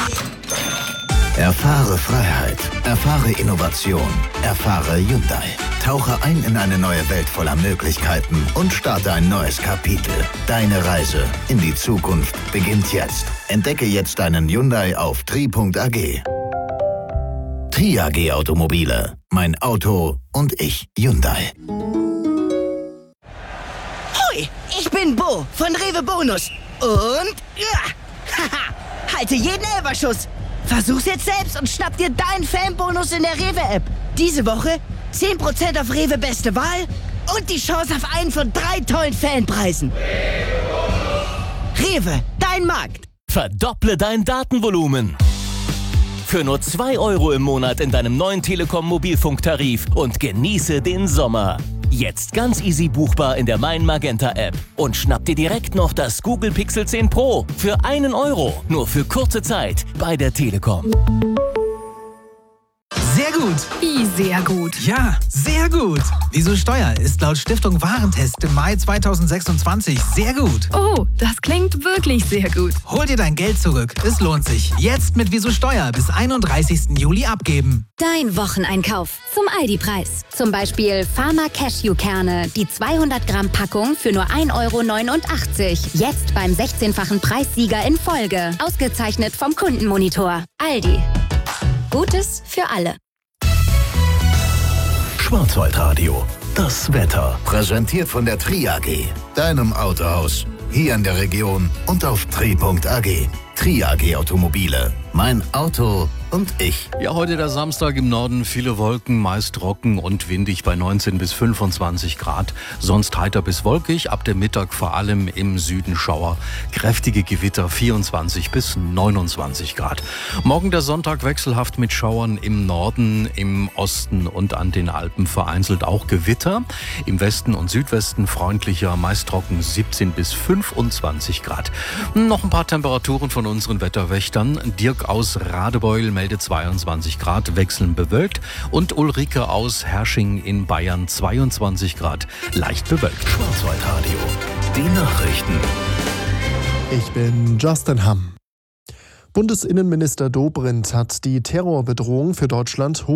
Erfahre Freiheit, erfahre Innovation, erfahre Hyundai. Tauche ein in eine neue Welt voller Möglichkeiten und starte ein neues Kapitel. Deine Reise in die Zukunft beginnt jetzt. Entdecke jetzt deinen Hyundai auf tri.ag. Tri.ag Automobile. Mein Auto und ich. Hyundai. Hoi, ich bin Bo von Rewe Bonus. Und halte jeden Elferschuss. Versuch's jetzt selbst und schnapp dir deinen Fanbonus in der Rewe-App. Diese Woche 10% auf Rewe Beste Wahl und die Chance auf einen von 3 tollen Fanpreisen. Rewe, dein Markt. Verdopple dein Datenvolumen. Für nur 2 € im Monat in deinem neuen Telekom-Mobilfunktarif und genieße den Sommer. Jetzt ganz easy buchbar in der Mein Magenta App. Und schnapp dir direkt noch das Google Pixel 10 Pro für 1 €. Nur für kurze Zeit bei der Telekom. Sehr gut. Wie sehr gut? Ja, sehr gut. Wieso Steuer ist laut Stiftung Warentest im Mai 2026 sehr gut. Oh, das klingt wirklich sehr gut. Hol dir dein Geld zurück. Es lohnt sich. Jetzt mit Wieso Steuer bis 31. Juli abgeben. Dein Wocheneinkauf zum Aldi-Preis. Zum Beispiel Pharma Cashewkerne, die 200 Gramm Packung für nur 1,89 €. Jetzt beim 16-fachen Preissieger in Folge. Ausgezeichnet vom Kundenmonitor. Aldi. Gutes für alle. Schwarzwaldradio. Das Wetter. Präsentiert von der Tri.ag. Deinem Autohaus. Hier in der Region und auf tri.ag. Tri.ag Automobile. Mein Auto und ich. Ja, heute der Samstag im Norden. Viele Wolken, meist trocken und windig bei 19 bis 25 Grad. Sonst heiter bis wolkig. Ab dem Mittag vor allem im Süden Schauer. Kräftige Gewitter 24 bis 29 Grad. Morgen der Sonntag wechselhaft mit Schauern im Norden, im Osten und an den Alpen vereinzelt auch Gewitter. Im Westen und Südwesten freundlicher, meist trocken 17 bis 25 Grad. Noch ein paar Temperaturen von unseren Wetterwächtern. Dirk aus Radebeul meldet 22 Grad, wechselnd bewölkt. Und Ulrike aus Hersching in Bayern 22 Grad, leicht bewölkt. Schwarzwaldradio. Die Nachrichten. Ich bin Justin Hamm. Bundesinnenminister Dobrindt hat die Terrorbedrohung für Deutschland